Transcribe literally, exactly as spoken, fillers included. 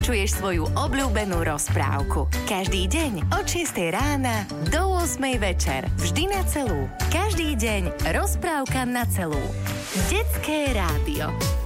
Čuješ svoju obľúbenú rozprávku. Každý deň od šiestej rána do ôsmej večer. Vždy na celú. Každý deň rozprávka na celú. Detské rádio.